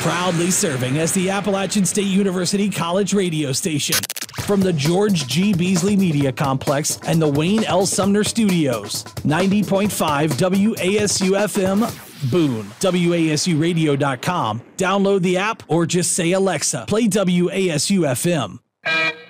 Proudly serving as the Appalachian State University College radio station. From the George G. Beasley Media Complex and the Wayne L. Sumner Studios. 90.5 WASU FM, Boone. WASUradio.com. Download the app or just say, Alexa, play WASU FM.